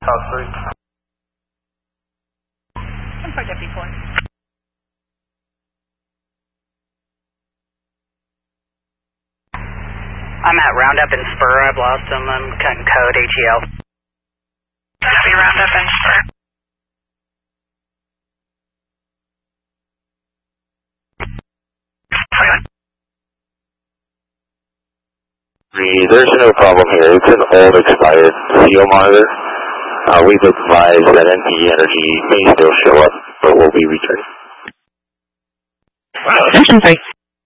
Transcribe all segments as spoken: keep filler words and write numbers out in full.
South three. ten four Deputy four. I'm at Roundup and Spur. I've lost him. I'm cutting code H E L. Copy Roundup and Spur. There's no problem here. It's an old expired seal monitor. Uh, we've advised that N P E Energy may still show up, but will be returning. Section three.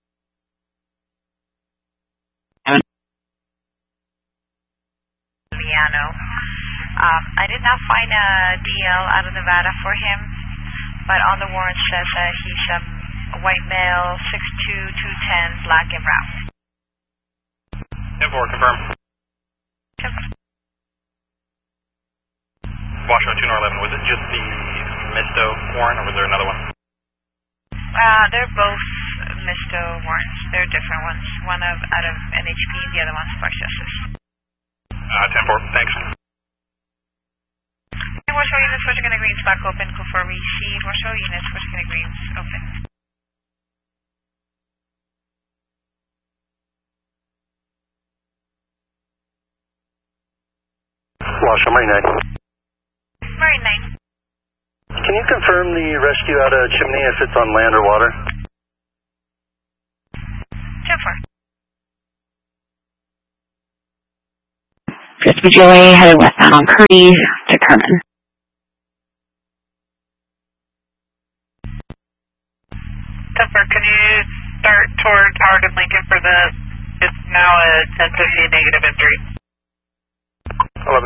Liano. Um, I did not find a D L out of Nevada for him, but on the warrant says uh, he's um, a white male, six two, two ten, black and brown. ten four, confirm. Yep. Washington two eleven, was it just the Misto warrant or was there another one? Uh, they're both Misto warrants. They're different ones. One of out of N H P, the other one's Spark Justice. Uh, ten four, thanks. Hey, Warsaw units, Washington Greens back open. Confirm receive. Warsaw units, Washington Greens open. Washington Marine nine. Marine nine. Can you confirm the rescue out of Chimney if it's on land or water? ten four. Just B G O A headed westbound on Curry to Kerman. ten four, can you start toward Howard and Lincoln for the, it's now a ten fifty negative entry. eleven.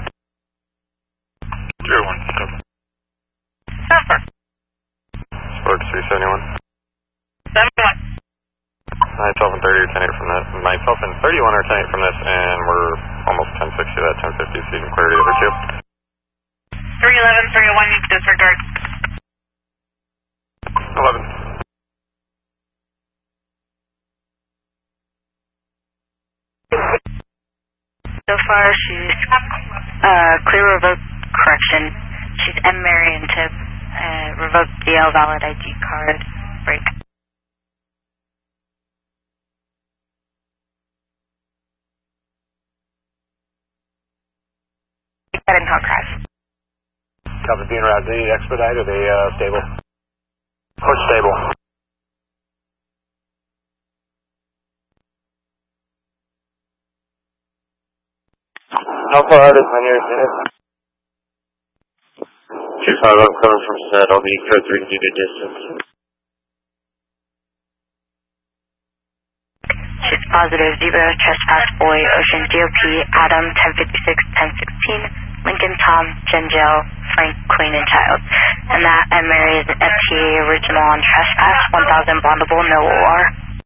zero one. ten four. Spark three seventy-one. seven one. Myself and thirty are ten eight from that. Myself and thirty-one are ten eight from this, and we're almost ten sixty to that ten fifty, so you can clear the other two. three eleven, three oh one, you can disregard. eleven. So far, she's uh, clear revoke correction. She's M. Marion Tip, uh, revoked D L valid I D card, break. That in Hillcrest. Copy being around the expedite, are they uh, stable? Push stable. How far out is my nearest unit? two five, I'm coming from set. I'll be code three unit distance. She's positive. Zebra, Trespass Boy, Ocean, D O P, Adam, ten fifty-six, ten sixteen, Lincoln, Tom, Gengel, Frank, Queen, and Child. And that M. Mary is an F T A original on Trespass, one thousand bondable, no O R.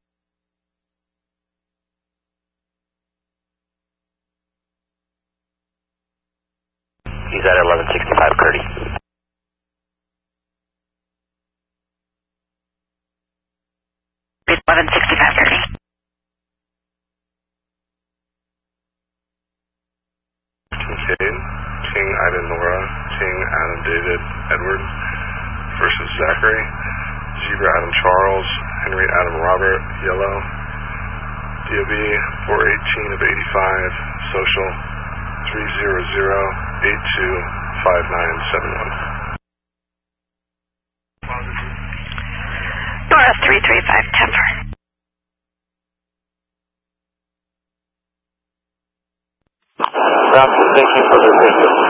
He's at eleven sixty-five, Curdy. eleven sixty-five, Curdy. Kincaid, King Ida Nora, King Adam David Edward versus Zachary, Zebra Adam Charles, Henry Adam Robert, Yellow, D O B four eighteen of eighty-five, Social three zero zero eight two five nine seven one. Nora three three five, Temper. Thank you for the assistance.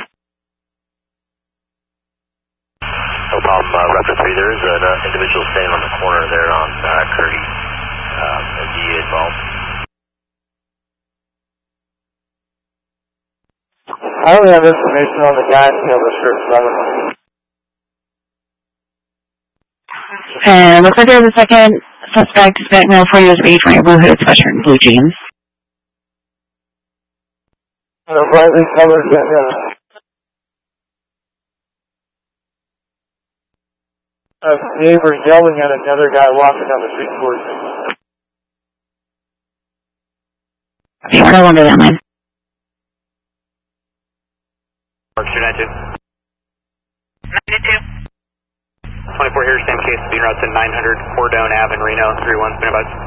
No problem, uh, Raptor three. There is an uh, individual standing on the corner there on uh, Curdy. Um, is he involved? I only have information on the guy until the shirt seven. And looks like there's a second suspect, Hispanic male, four years of age, wearing a blue hooded sweatshirt and blue jeans. A brightly colored uh, a neighbor yelling at another guy walking down the street towards him. Okay, we're no longer that line. two ninety-two. ninety-two. twenty-four here, same case, being route to nine hundred Cordone Ave in Reno, three one, standby.